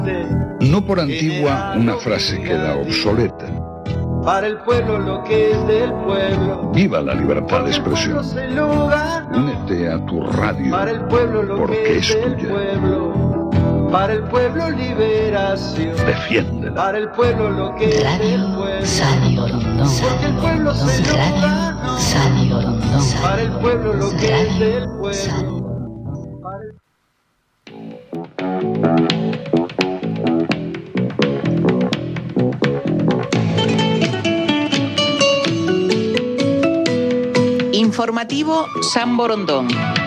No por antigua una frase queda obsoleta. Para el pueblo lo que es del pueblo. Viva la libertad de expresión. Únete a tu radio. Para el pueblo lo porque que es del tuya. Pueblo. Para el pueblo liberación. Defiéndela. Para el pueblo lo que es del pueblo. Radio Rondón. Porque el pueblo se lo ganó. Radio Rondón. Para el pueblo lo que es del pueblo. Informativo San Borondón.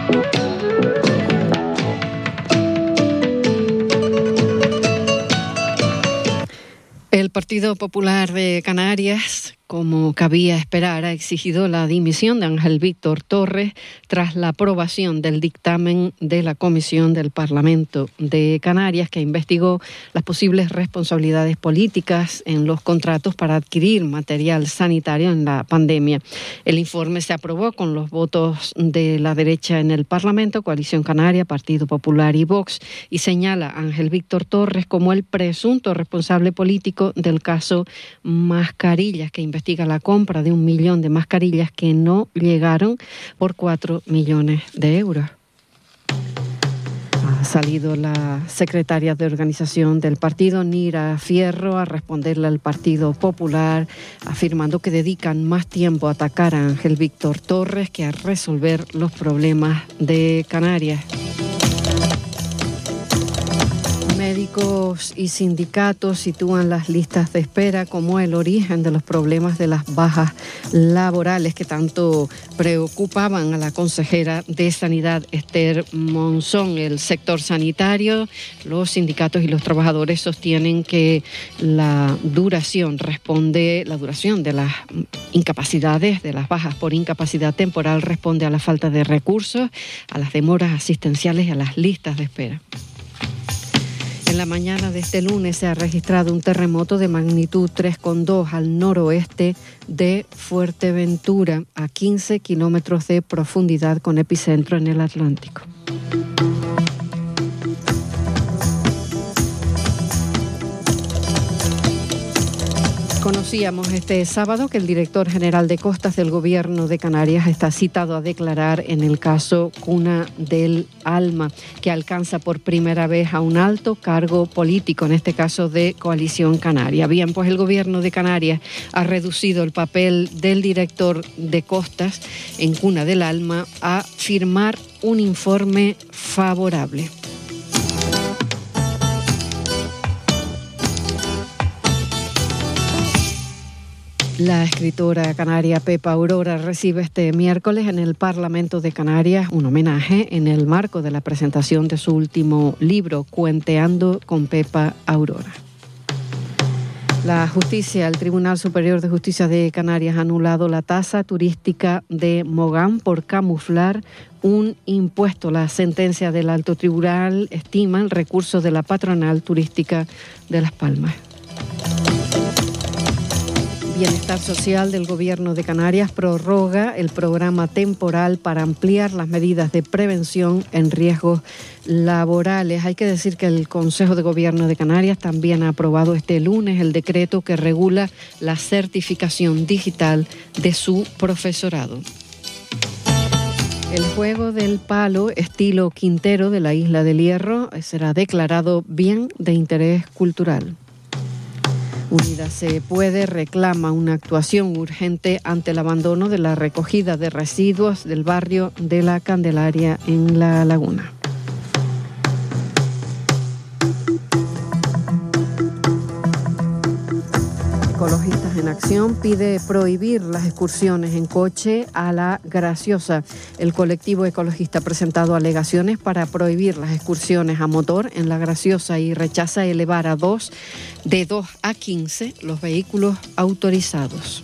El Partido Popular de Canarias, como cabía esperar, ha exigido la dimisión de Ángel Víctor Torres tras la aprobación del dictamen de la Comisión del Parlamento de Canarias, que investigó las posibles responsabilidades políticas en los contratos para adquirir material sanitario en la pandemia. El informe se aprobó con los votos de la derecha en el Parlamento, Coalición Canaria, Partido Popular y Vox, y señala a Ángel Víctor Torres como el presunto responsable político del caso Mascarillas, que investiga la compra de 1 millón de mascarillas que no llegaron por 4 millones de euros. Ha salido la secretaria de organización del partido, Nira Fierro, a responderle al Partido Popular, afirmando que dedican más tiempo a atacar a Ángel Víctor Torres que a resolver los problemas de Canarias. Médicos y sindicatos sitúan las listas de espera como el origen de los problemas de las bajas laborales que tanto preocupaban a la consejera de Sanidad, Esther Monzón. El sector sanitario, los sindicatos y los trabajadores sostienen que la duración de las incapacidades, de las bajas por incapacidad temporal, responde a la falta de recursos, a las demoras asistenciales y a las listas de espera. En la mañana de este lunes se ha registrado un terremoto de magnitud 3,2 al noroeste de Fuerteventura, a 15 kilómetros de profundidad, con epicentro en el Atlántico. Conocíamos este sábado que el director general de Costas del Gobierno de Canarias está citado a declarar en el caso Cuna del Alma, que alcanza por primera vez a un alto cargo político, en este caso de Coalición Canaria. Bien, pues el Gobierno de Canarias ha reducido el papel del director de Costas en Cuna del Alma a firmar un informe favorable. La escritora canaria Pepa Aurora recibe este miércoles en el Parlamento de Canarias un homenaje en el marco de la presentación de su último libro, Cuenteando con Pepa Aurora. La justicia, el Tribunal Superior de Justicia de Canarias ha anulado la tasa turística de Mogán por camuflar un impuesto. La sentencia del Alto Tribunal estima el recurso de la patronal turística de Las Palmas. Bienestar Social del Gobierno de Canarias prorroga el programa temporal para ampliar las medidas de prevención en riesgos laborales. Hay que decir que el Consejo de Gobierno de Canarias también ha aprobado este lunes el decreto que regula la certificación digital de su profesorado. El juego del palo estilo Quintero de la Isla del Hierro será declarado bien de interés cultural. Unidas Se Puede reclama una actuación urgente ante el abandono de la recogida de residuos del barrio de La Candelaria en La Laguna. Ecologistas en Acción pide prohibir las excursiones en coche a La Graciosa. El colectivo ecologista ha presentado alegaciones para prohibir las excursiones a motor en La Graciosa y rechaza elevar de 2 a 15 los vehículos autorizados.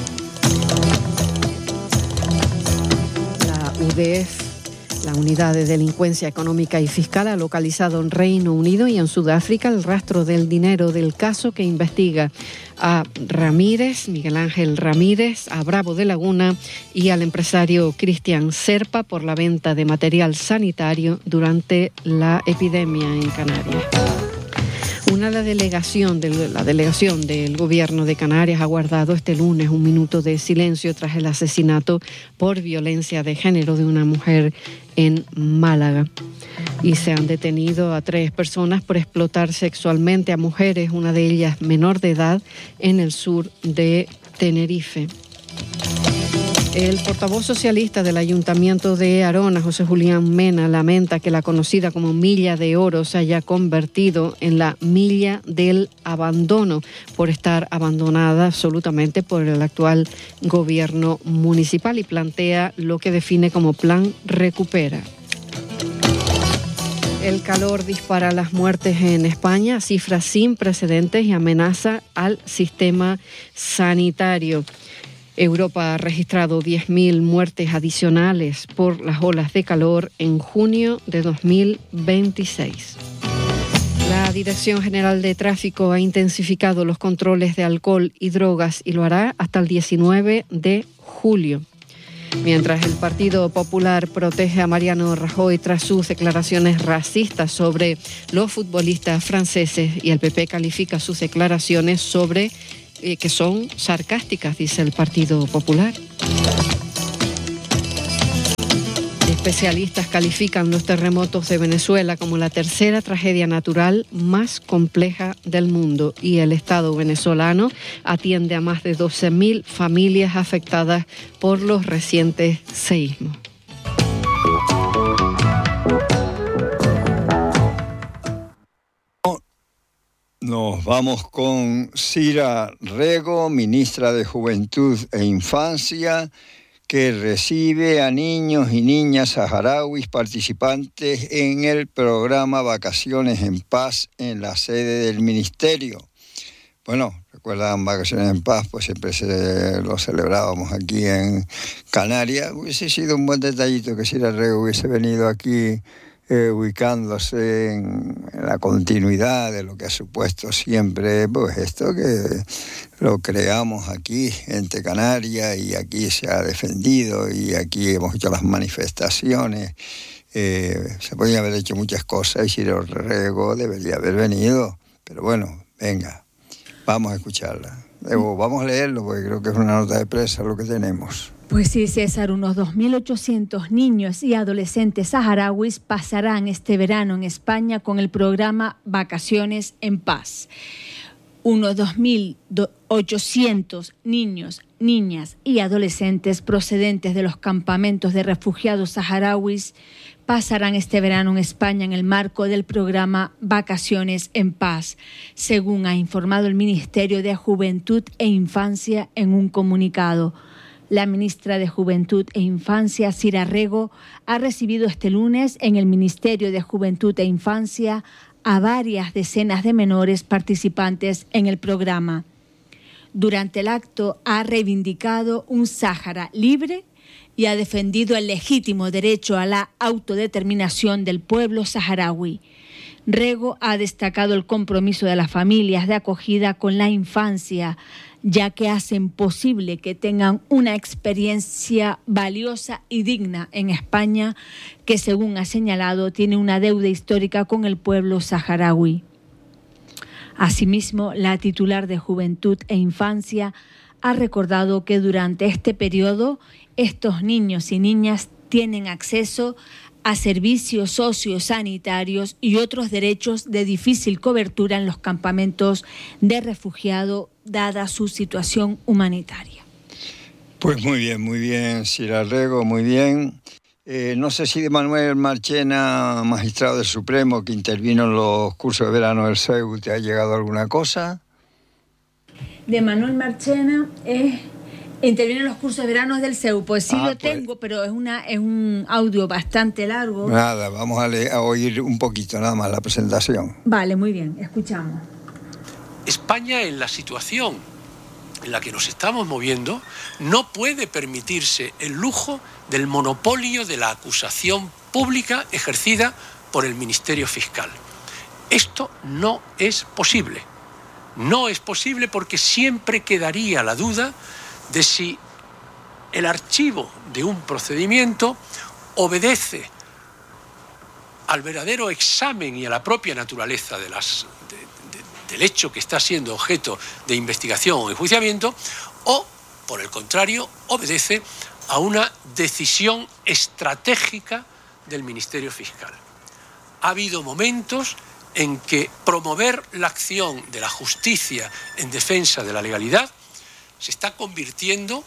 La UDF, la Unidad de Delincuencia Económica y Fiscal, ha localizado en Reino Unido y en Sudáfrica el rastro del dinero del caso que investiga a Ramírez, Miguel Ángel Ramírez, a Bravo de Laguna y al empresario Cristian Serpa por la venta de material sanitario durante la epidemia en Canarias. La delegación del gobierno de Canarias ha guardado este lunes un minuto de silencio tras el asesinato por violencia de género de una mujer en Málaga. Y se han detenido a 3 personas por explotar sexualmente a mujeres, una de ellas menor de edad, en el sur de Tenerife. El portavoz socialista del Ayuntamiento de Arona, José Julián Mena, lamenta que la conocida como Milla de Oro se haya convertido en la Milla del Abandono por estar abandonada absolutamente por el actual gobierno municipal, y plantea lo que define como Plan Recupera. El calor dispara las muertes en España, cifras sin precedentes, y amenaza al sistema sanitario. Europa ha registrado 10.000 muertes adicionales por las olas de calor en junio de 2026. La Dirección General de Tráfico ha intensificado los controles de alcohol y drogas y lo hará hasta el 19 de julio. Mientras el Partido Popular protege a Mariano Rajoy tras sus declaraciones racistas sobre los futbolistas franceses, y el PP califica sus declaraciones sobre que son sarcásticas, dice el Partido Popular. Especialistas califican los terremotos de Venezuela como la tercera tragedia natural más compleja del mundo, y el Estado venezolano atiende a más de 12.000 familias afectadas por los recientes seísmos. Nos vamos con Sira Rego, ministra de Juventud e Infancia, que recibe a niños y niñas saharauis participantes en el programa Vacaciones en Paz en la sede del ministerio. Bueno, recuerdan Vacaciones en Paz, pues siempre lo celebrábamos aquí en Canarias. Hubiese sido un buen detallito que Sira Rego hubiese venido aquí ubicándose en la continuidad de lo que ha supuesto siempre, pues esto que lo creamos aquí entre Canarias, y aquí se ha defendido, y aquí hemos hecho las manifestaciones. Se podían haber hecho muchas cosas y Sira Rego debería haber venido, pero bueno, venga, vamos a escucharla. Vamos a leerlo porque creo que es una nota de prensa lo que tenemos. Pues sí, César, unos 2.800 niños y adolescentes saharauis pasarán este verano en España con el programa Vacaciones en Paz. Unos 2.800 niños, niñas y adolescentes procedentes de los campamentos de refugiados saharauis pasarán este verano en España en el marco del programa Vacaciones en Paz, según ha informado el Ministerio de Juventud e Infancia en un comunicado. La ministra de Juventud e Infancia, Sira Rego, ha recibido este lunes en el Ministerio de Juventud e Infancia a varias decenas de menores participantes en el programa. Durante el acto ha reivindicado un Sáhara libre y ha defendido el legítimo derecho a la autodeterminación del pueblo saharaui. Rego ha destacado el compromiso de las familias de acogida con la infancia, ya que hacen posible que tengan una experiencia valiosa y digna en España, que según ha señalado tiene una deuda histórica con el pueblo saharaui. Asimismo, la titular de Juventud e Infancia ha recordado que durante este periodo estos niños y niñas tienen acceso a servicios sociosanitarios y otros derechos de difícil cobertura en los campamentos de refugiados, dada su situación humanitaria. Pues muy bien, Sira Rego, muy bien. No sé si de Manuel Marchena, magistrado del Supremo, que intervino en los cursos de verano del CEU, ¿te ha llegado alguna cosa? De Manuel Marchena interviene en los cursos de verano del CEU. Pues sí lo tengo, pero es un audio bastante largo. Nada, vamos a oír un poquito nada más la presentación. Vale, muy bien, escuchamos. España, en la situación en la que nos estamos moviendo, no puede permitirse el lujo del monopolio de la acusación pública ejercida por el Ministerio Fiscal. Esto no es posible. No es posible porque siempre quedaría la duda de si el archivo de un procedimiento obedece al verdadero examen y a la propia naturaleza el hecho que está siendo objeto de investigación o enjuiciamiento, o, por el contrario, obedece a una decisión estratégica del Ministerio Fiscal. Ha habido momentos en que promover la acción de la justicia en defensa de la legalidad se está convirtiendo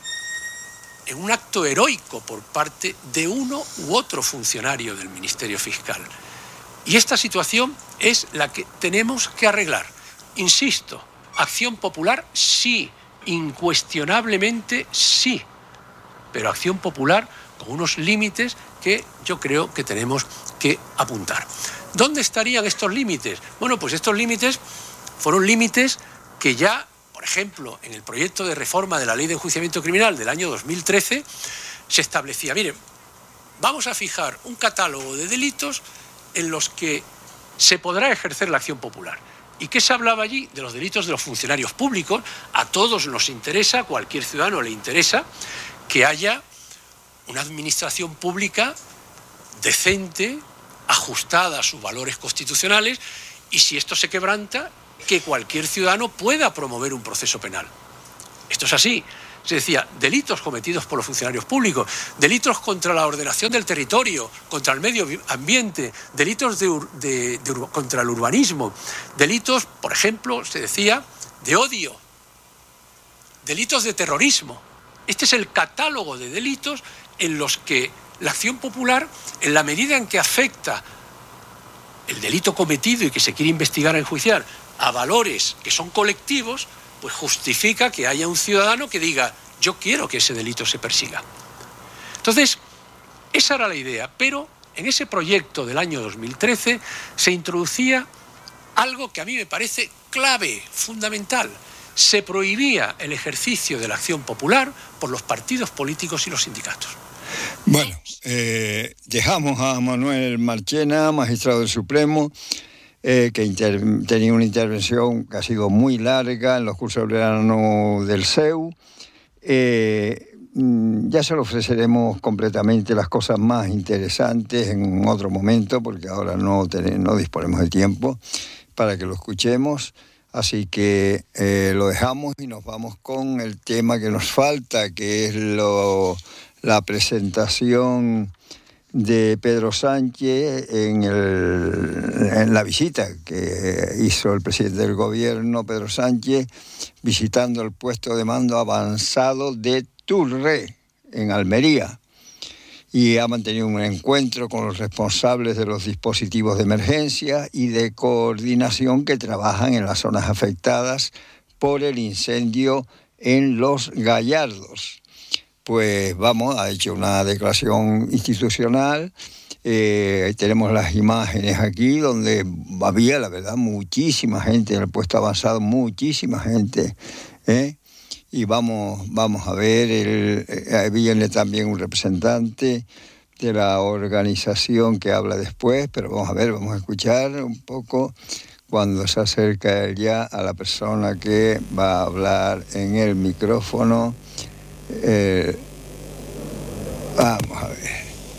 en un acto heroico por parte de uno u otro funcionario del Ministerio Fiscal. Y esta situación es la que tenemos que arreglar. Insisto, acción popular sí, incuestionablemente sí, pero acción popular con unos límites que yo creo que tenemos que apuntar. ¿Dónde estarían estos límites? Bueno, pues estos límites fueron límites que ya, por ejemplo, en el proyecto de reforma de la Ley de Enjuiciamiento Criminal del año 2013 se establecía, miren, vamos a fijar un catálogo de delitos en los que se podrá ejercer la acción popular. ¿Y qué se hablaba allí? De los delitos de los funcionarios públicos. A todos nos interesa, a cualquier ciudadano le interesa, que haya una administración pública decente, ajustada a sus valores constitucionales, y si esto se quebranta, que cualquier ciudadano pueda promover un proceso penal. Esto es así. Se decía, delitos cometidos por los funcionarios públicos, delitos contra la ordenación del territorio, contra el medio ambiente, delitos contra el urbanismo, delitos, por ejemplo, se decía, de odio, delitos de terrorismo. Este es el catálogo de delitos en los que la acción popular, en la medida en que afecta el delito cometido y que se quiere investigar o enjuiciar a valores que son colectivos, pues justifica que haya un ciudadano que diga, yo quiero que ese delito se persiga. Entonces, esa era la idea, pero en ese proyecto del año 2013 se introducía algo que a mí me parece clave, fundamental. Se prohibía el ejercicio de la acción popular por los partidos políticos y los sindicatos. Bueno, dejamos a Manuel Marchena, magistrado del Supremo, que tenía una intervención que ha sido muy larga en los cursos de verano del CEU. Ya se lo ofreceremos completamente las cosas más interesantes en otro momento, porque ahora no disponemos de tiempo para que lo escuchemos. Así que lo dejamos y nos vamos con el tema que nos falta, que es la presentación de Pedro Sánchez en la visita que hizo el presidente del gobierno, Pedro Sánchez, visitando el puesto de mando avanzado de Turré, en Almería. Y ha mantenido un encuentro con los responsables de los dispositivos de emergencia y de coordinación que trabajan en las zonas afectadas por el incendio en Los Gallardos. Pues ha hecho una declaración institucional. Tenemos las imágenes aquí donde había, la verdad, muchísima gente en el puesto avanzado, muchísima gente, y vamos a ver, viene también un representante de la organización que habla después, pero vamos a escuchar un poco cuando se acerca él ya a la persona que va a hablar en el micrófono. Vamos a ver,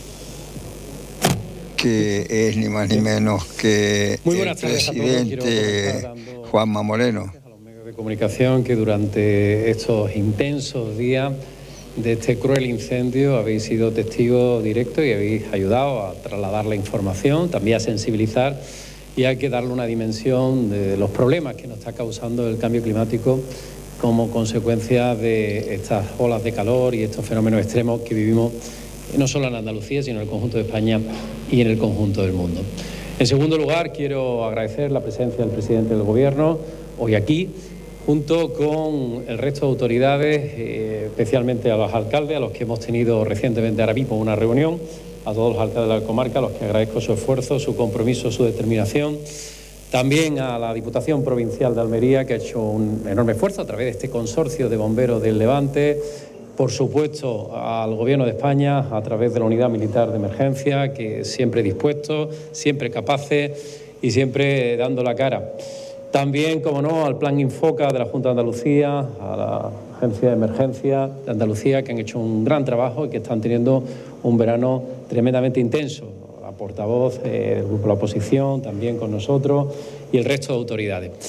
que es ni más ni menos que el presidente Juanma Moreno. A los medios de comunicación que durante estos intensos días de este cruel incendio habéis sido testigos directos y habéis ayudado a trasladar la información, también a sensibilizar y hay que darle una dimensión de los problemas que nos está causando el cambio climático como consecuencia de estas olas de calor y estos fenómenos extremos que vivimos no solo en Andalucía, sino en el conjunto de España y en el conjunto del mundo. En segundo lugar, quiero agradecer la presencia del presidente del Gobierno hoy aquí, junto con el resto de autoridades, especialmente a los alcaldes, a los que hemos tenido recientemente ahora mismo una reunión, a todos los alcaldes de la comarca, a los que agradezco su esfuerzo, su compromiso, su determinación. También a la Diputación Provincial de Almería, que ha hecho un enorme esfuerzo a través de este consorcio de bomberos del Levante. Por supuesto, al Gobierno de España, a través de la Unidad Militar de Emergencia, que siempre dispuesto, siempre capaces y siempre dando la cara. También, como no, al Plan Infoca de la Junta de Andalucía, a la Agencia de Emergencia de Andalucía, que han hecho un gran trabajo y que están teniendo un verano tremendamente intenso. Portavoz del Grupo de la Oposición, también con nosotros, y el resto de autoridades.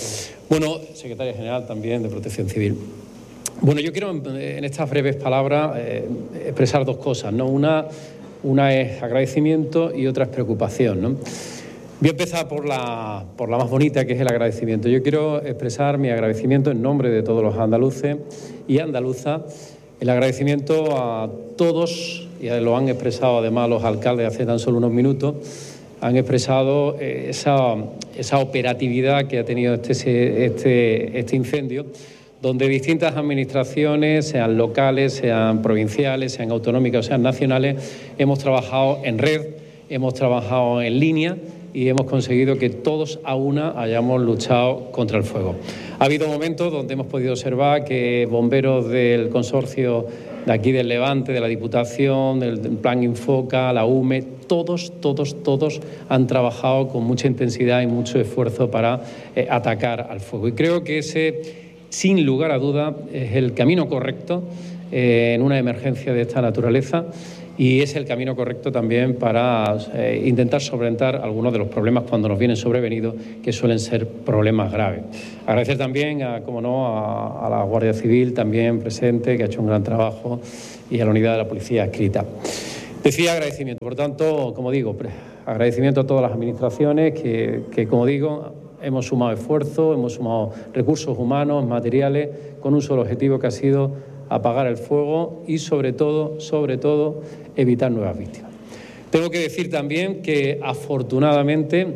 Bueno, secretaria general también de Protección Civil. Bueno, yo quiero en estas breves palabras expresar dos cosas, ¿no? Una es agradecimiento y otra es preocupación, ¿no? Voy a empezar por la más bonita, que es el agradecimiento. Yo quiero expresar mi agradecimiento en nombre de todos los andaluces y andaluzas, el agradecimiento a todos, y lo han expresado además los alcaldes hace tan solo unos minutos, han expresado esa operatividad que ha tenido este incendio, donde distintas administraciones, sean locales, sean provinciales, sean autonómicas o sean nacionales, hemos trabajado en red, hemos trabajado en línea y hemos conseguido que todos a una hayamos luchado contra el fuego. Ha habido momentos donde hemos podido observar que bomberos del consorcio de aquí del Levante, de la Diputación, del Plan Infoca, la UME, todos han trabajado con mucha intensidad y mucho esfuerzo para atacar al fuego. Y creo que ese, sin lugar a duda, es el camino correcto en una emergencia de esta naturaleza. Y es el camino correcto también para intentar solventar algunos de los problemas cuando nos vienen sobrevenidos, que suelen ser problemas graves. Agradecer también, a la Guardia Civil también presente, que ha hecho un gran trabajo, y a la unidad de la Policía adscrita. Decía agradecimiento, por tanto, como digo, agradecimiento a todas las administraciones que como digo, hemos sumado esfuerzo, hemos sumado recursos humanos, materiales, con un solo objetivo que ha sido apagar el fuego y sobre todo, evitar nuevas víctimas. Tengo que decir también que afortunadamente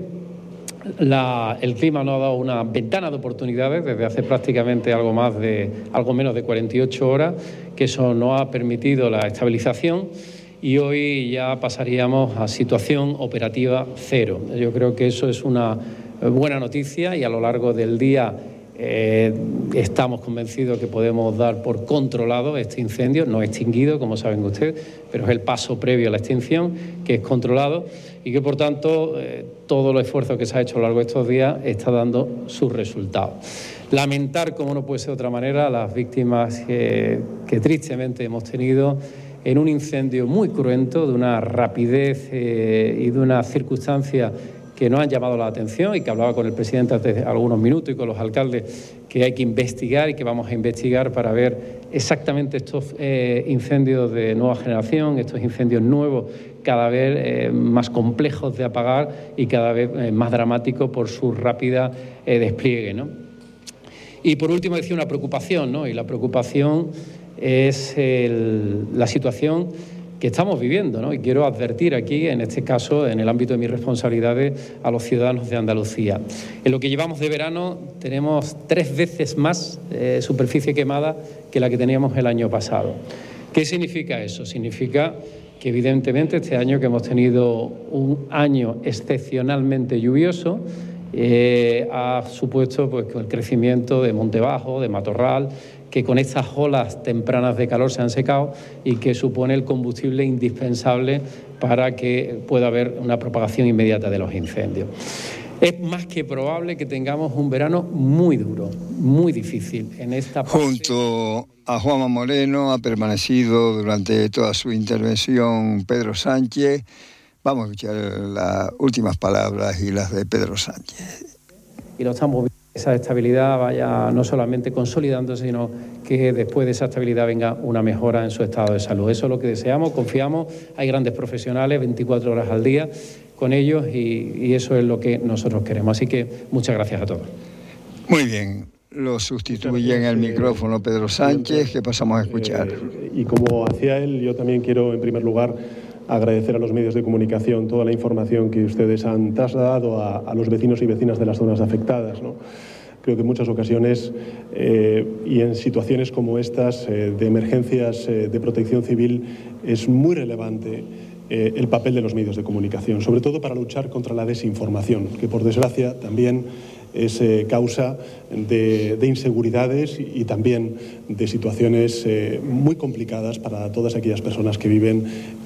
el clima nos ha dado una ventana de oportunidades desde hace prácticamente algo menos de 48 horas, que eso nos ha permitido la estabilización y hoy ya pasaríamos a situación operativa cero. Yo creo que eso es una buena noticia y a lo largo del día estamos convencidos que podemos dar por controlado este incendio, no extinguido, como saben ustedes, pero es el paso previo a la extinción, que es controlado y que, por tanto, todo el esfuerzo que se ha hecho a lo largo de estos días está dando sus resultados. Lamentar, como no puede ser de otra manera, las víctimas que tristemente hemos tenido en un incendio muy cruento, de una rapidez y de una circunstancia que nos han llamado la atención y que hablaba con el presidente hace algunos minutos y con los alcaldes, que hay que investigar y que vamos a investigar para ver exactamente estos incendios de nueva generación, estos incendios nuevos, cada vez más complejos de apagar y cada vez más dramáticos por su rápida despliegue, ¿no? Y por último decía una preocupación, ¿no? Y la preocupación es la situación que estamos viviendo, ¿no? Y quiero advertir aquí, en este caso, en el ámbito de mis responsabilidades, a los ciudadanos de Andalucía. En lo que llevamos de verano tenemos 3 veces más superficie quemada que la que teníamos el año pasado. ¿Qué significa eso? Significa que evidentemente este año, que hemos tenido un año excepcionalmente lluvioso, ha supuesto pues el crecimiento de monte bajo, de matorral, que con estas olas tempranas de calor se han secado y que supone el combustible indispensable para que pueda haber una propagación inmediata de los incendios. Es más que probable que tengamos un verano muy duro, muy difícil en esta parte. Junto a Juanma Moreno ha permanecido durante toda su intervención Pedro Sánchez. Vamos a escuchar las últimas palabras y las de Pedro Sánchez. Y lo estamos viendo. Esa estabilidad vaya no solamente consolidándose, sino que después de esa estabilidad venga una mejora en su estado de salud. Eso es lo que deseamos, confiamos. Hay grandes profesionales, 24 horas al día con ellos y eso es lo que nosotros queremos. Así que muchas gracias a todos. Muy bien. Lo sustituye en el micrófono Pedro Sánchez, que pasamos a escuchar. Y como hacía él, yo también quiero, en primer lugar, agradecer a los medios de comunicación toda la información que ustedes han trasladado a los vecinos y vecinas de las zonas afectadas, ¿no? Creo que en muchas ocasiones y en situaciones como estas de emergencias de protección civil es muy relevante el papel de los medios de comunicación, sobre todo para luchar contra la desinformación, que por desgracia también es causa de inseguridades y también de situaciones muy complicadas para todas aquellas personas que viven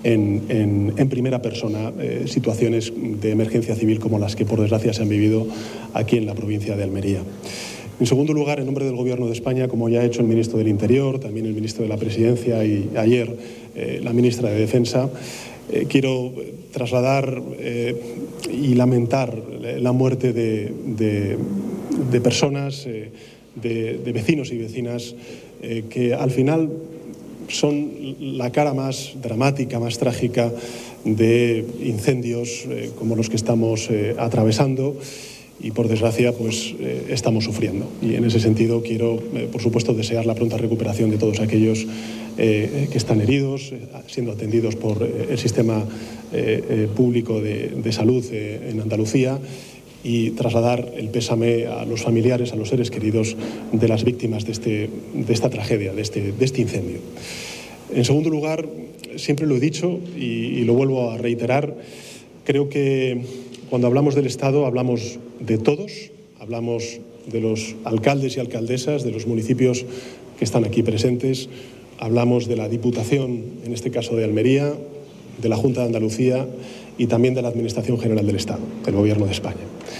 en primera persona situaciones de emergencia civil como las que por desgracia se han vivido aquí en la provincia de Almería. En segundo lugar, en nombre del Gobierno de España, como ya ha hecho el ministro del Interior, también el ministro de la Presidencia y ayer la ministra de Defensa, quiero trasladar y lamentar la muerte de de personas, de vecinos y vecinas que al final son la cara más dramática, más trágica de incendios como los que estamos atravesando y, por desgracia, pues estamos sufriendo. Y en ese sentido quiero, por supuesto, desear la pronta recuperación de todos aquellos que están heridos, siendo atendidos por el sistema público de salud en Andalucía, y trasladar el pésame a los familiares, a los seres queridos de las víctimas de esta tragedia, de este incendio. En segundo lugar, siempre lo he dicho y lo vuelvo a reiterar, creo que cuando hablamos del Estado hablamos de todos, hablamos de los alcaldes y alcaldesas, de los municipios que están aquí presentes, hablamos de la Diputación, en este caso de Almería, de la Junta de Andalucía y también de la Administración General del Estado, del Gobierno de España.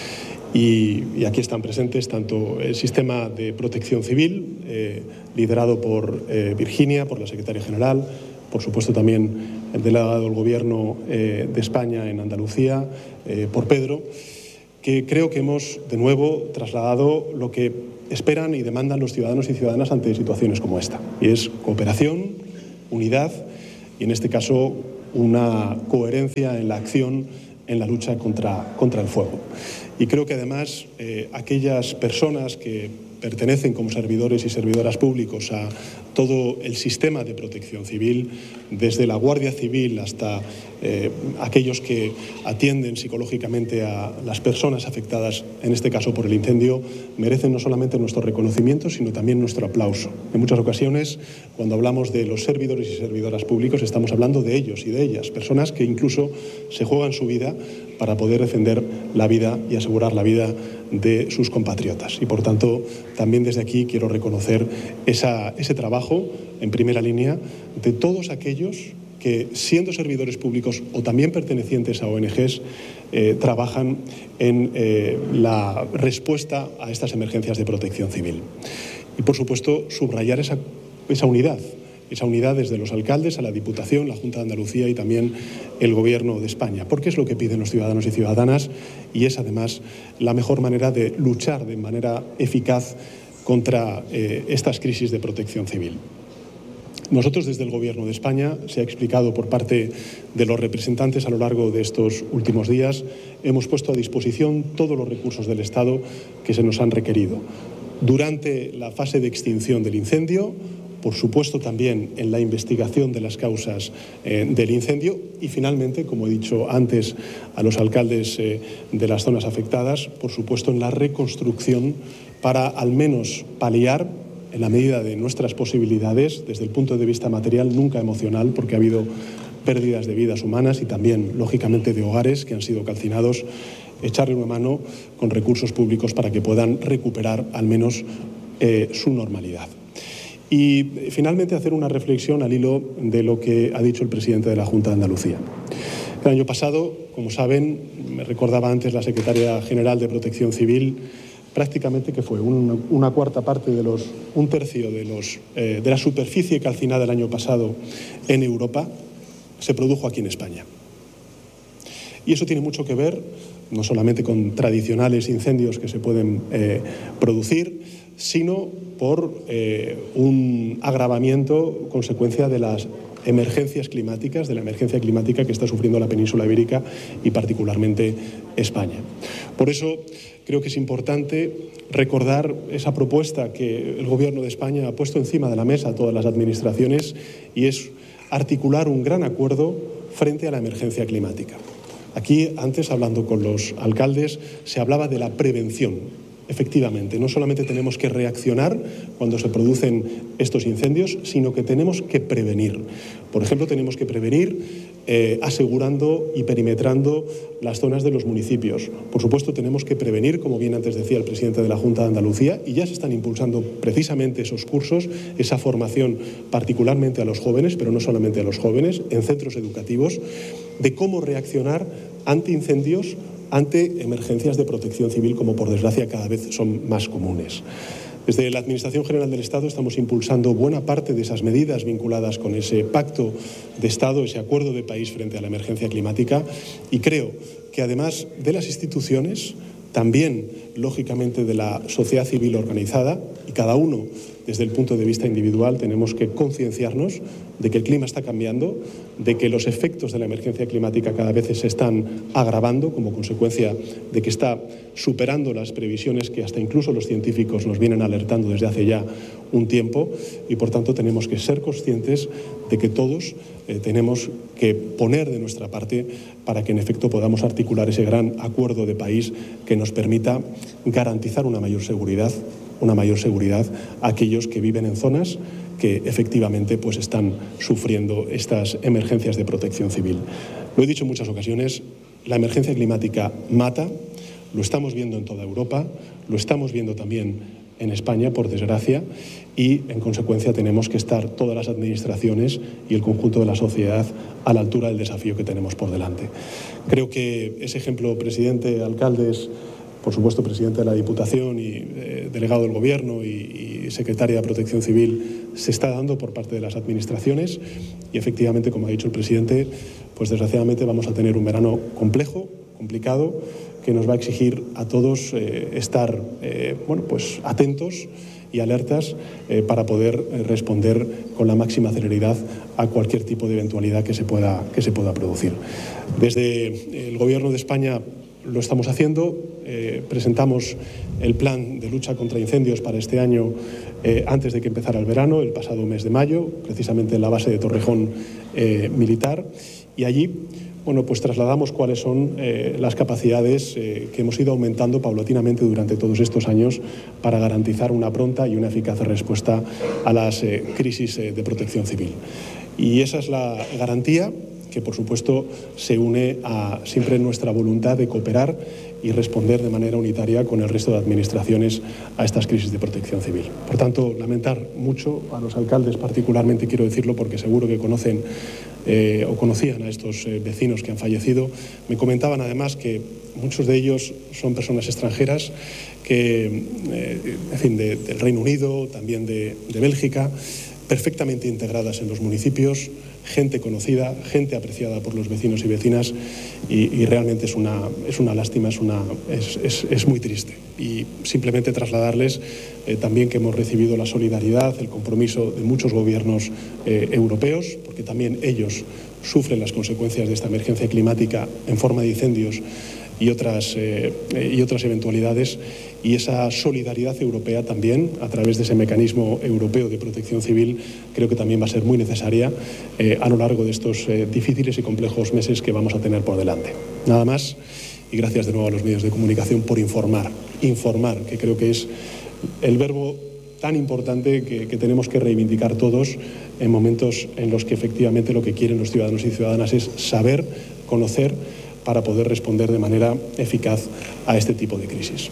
Y aquí están presentes tanto el sistema de protección civil, liderado por Virginia, por la secretaria general, por supuesto también el delegado del Gobierno de España en Andalucía, por Pedro, que creo que hemos de nuevo trasladado lo que esperan y demandan los ciudadanos y ciudadanas ante situaciones como esta, y es cooperación, unidad y, en este caso, una coherencia en la acción en la lucha contra el fuego. Y creo que además aquellas personas que pertenecen como servidores y servidoras públicos a todo el sistema de protección civil, desde la Guardia Civil hasta aquellos que atienden psicológicamente a las personas afectadas, en este caso por el incendio, merecen no solamente nuestro reconocimiento, sino también nuestro aplauso. En muchas ocasiones, cuando hablamos de los servidores y servidoras públicos, estamos hablando de ellos y de ellas, personas que incluso se juegan su vida para poder defender la vida y asegurar la vida de sus compatriotas. Y, por tanto, también desde aquí quiero reconocer ese trabajo en primera línea de todos aquellos que, siendo servidores públicos o también pertenecientes a ONGs, trabajan en la respuesta a estas emergencias de protección civil. Y, por supuesto, subrayar esa unidad desde los alcaldes a la Diputación, la Junta de Andalucía y también el Gobierno de España, porque es lo que piden los ciudadanos y ciudadanas y es además la mejor manera de luchar de manera eficaz contra estas crisis de protección civil. Nosotros, desde el Gobierno de España, se ha explicado por parte de los representantes a lo largo de estos últimos días, hemos puesto a disposición todos los recursos del Estado que se nos han requerido. Durante la fase de extinción del incendio, por supuesto también en la investigación de las causas del incendio y, finalmente, como he dicho antes a los alcaldes de las zonas afectadas, por supuesto en la reconstrucción para al menos paliar, en la medida de nuestras posibilidades, desde el punto de vista material, nunca emocional, porque ha habido pérdidas de vidas humanas y también, lógicamente, de hogares que han sido calcinados, echarle una mano con recursos públicos para que puedan recuperar al menos su normalidad. Y, finalmente, hacer una reflexión al hilo de lo que ha dicho el presidente de la Junta de Andalucía. El año pasado, como saben, me recordaba antes la secretaria general de Protección Civil, prácticamente que fue una cuarta parte un tercio de la superficie calcinada el año pasado en Europa se produjo aquí en España. Y eso tiene mucho que ver no solamente con tradicionales incendios que se pueden producir, sino por un agravamiento consecuencia de las emergencias climáticas, de la emergencia climática que está sufriendo la península ibérica y particularmente España. Por eso creo que es importante recordar esa propuesta que el Gobierno de España ha puesto encima de la mesa a todas las administraciones y es articular un gran acuerdo frente a la emergencia climática. Aquí, antes, hablando con los alcaldes, se hablaba de la prevención. Efectivamente, no solamente tenemos que reaccionar cuando se producen estos incendios, sino que tenemos que prevenir. Por ejemplo, tenemos que prevenir asegurando y perimetrando las zonas de los municipios. Por supuesto, tenemos que prevenir, como bien antes decía el presidente de la Junta de Andalucía, y ya se están impulsando precisamente esos cursos, esa formación particularmente a los jóvenes, pero no solamente a los jóvenes, en centros educativos, de cómo reaccionar ante incendios, ante emergencias de protección civil, como por desgracia cada vez son más comunes. Desde la Administración General del Estado estamos impulsando buena parte de esas medidas vinculadas con ese pacto de Estado, ese acuerdo de país frente a la emergencia climática, y creo que además de las instituciones, también lógicamente, de la sociedad civil organizada, y cada uno, desde el punto de vista individual, tenemos que concienciarnos de que el clima está cambiando, de que los efectos de la emergencia climática cada vez se están agravando como consecuencia de que está superando las previsiones que hasta incluso los científicos nos vienen alertando desde hace ya un tiempo, y por tanto tenemos que ser conscientes de que todos tenemos que poner de nuestra parte para que en efecto podamos articular ese gran acuerdo de país que nos permita garantizar una mayor seguridad a aquellos que viven en zonas que efectivamente pues están sufriendo estas emergencias de protección civil. Lo he dicho en muchas ocasiones, la emergencia climática mata, lo estamos viendo en toda Europa, lo estamos viendo también en España, por desgracia, y en consecuencia tenemos que estar todas las administraciones y el conjunto de la sociedad a la altura del desafío que tenemos por delante. Creo que ese ejemplo, presidente, alcaldes, por supuesto presidente de la Diputación y delegado del Gobierno y secretaria de Protección Civil, se está dando por parte de las administraciones, y efectivamente, como ha dicho el presidente, pues desgraciadamente vamos a tener un verano complicado, que nos va a exigir a todos estar pues atentos y alertas para poder responder con la máxima celeridad a cualquier tipo de eventualidad que se pueda producir. Desde el Gobierno de España lo estamos haciendo, presentamos el plan de lucha contra incendios para este año antes de que empezara el verano, el pasado mes de mayo, precisamente en la base de Torrejón militar, y allí pues trasladamos cuáles son las capacidades que hemos ido aumentando paulatinamente durante todos estos años para garantizar una pronta y una eficaz respuesta a las crisis de protección civil. Y esa es la garantía que, por supuesto, se une a siempre nuestra voluntad de cooperar y responder de manera unitaria con el resto de administraciones a estas crisis de protección civil. Por tanto, lamentar mucho a los alcaldes, particularmente quiero decirlo porque seguro que conocen o conocían a estos vecinos que han fallecido. Me comentaban además que muchos de ellos son personas extranjeras que, del Reino Unido, también de Bélgica, perfectamente integradas en los municipios, gente conocida, gente apreciada por los vecinos y vecinas, y realmente es una lástima, es muy triste. Y simplemente trasladarles también que hemos recibido la solidaridad, el compromiso de muchos gobiernos europeos, porque también ellos sufren las consecuencias de esta emergencia climática en forma de incendios y otras eventualidades, y esa solidaridad europea también, a través de ese mecanismo europeo de protección civil, creo que también va a ser muy necesaria a lo largo de estos difíciles y complejos meses que vamos a tener por delante. Nada más, y gracias de nuevo a los medios de comunicación por informar, que creo que es el verbo tan importante que tenemos que reivindicar todos en momentos en los que efectivamente lo que quieren los ciudadanos y ciudadanas es saber, conocer, para poder responder de manera eficaz a este tipo de crisis.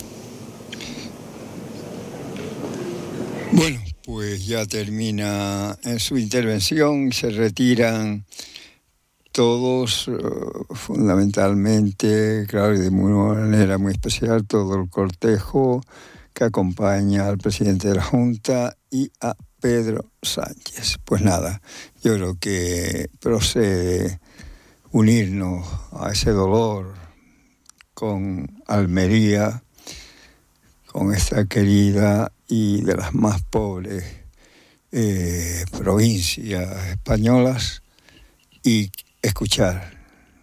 Bueno, pues ya termina su intervención, se retiran todos, fundamentalmente, claro, y de una manera muy especial, todo el cortejo que acompaña al presidente de la Junta y a Pedro Sánchez. Pues nada, yo creo que procede unirnos a ese dolor con Almería, con esta querida y de las más pobres provincias españolas, y escuchar.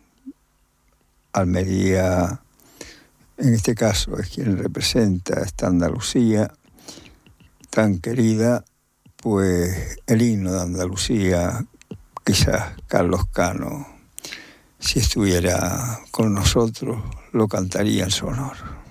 Almería, en este caso, es quien representa esta Andalucía tan querida, pues el himno de Andalucía, quizás Carlos Cano, si estuviera con nosotros, lo cantaría en su honor.